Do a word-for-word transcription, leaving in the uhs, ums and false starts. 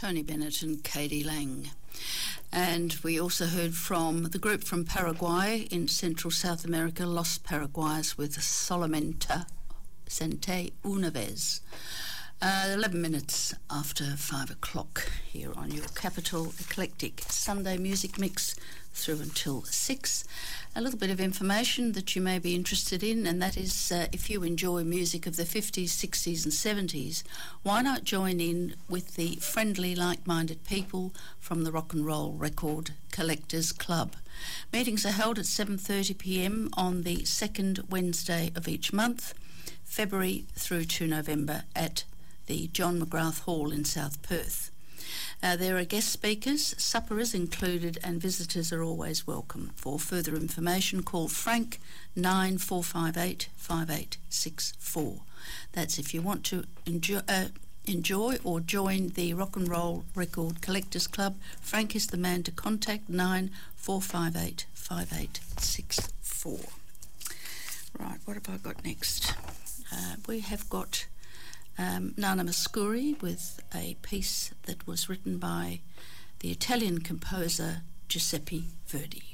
Tony Bennett and Katie Lang. And we also heard from the group from Paraguay in Central South America, Los Paraguayos, with Solamente Sente Una Vez. Uh, eleven minutes after five o'clock here on your Capital Eclectic Sunday music mix through until six. A little bit of information that you may be interested in, and that is uh, if you enjoy music of the fifties, sixties and seventies, why not join in with the friendly, like-minded people from the Rock and Roll Record Collectors Club. Meetings are held at seven thirty p m on the second Wednesday of each month, February through to November, at the John McGrath Hall in South Perth. Uh, there are guest speakers, supper is included, and visitors are always welcome. For further information, call Frank nine four five eight five eight six four. That's if you want to enjoy, uh, enjoy or join the Rock and Roll Record Collectors Club. Frank is the man to contact, nine four five eight five eight six four. Right, what have I got next? Uh, we have got Um, Nana Mouskouri with a piece that was written by the Italian composer Giuseppe Verdi.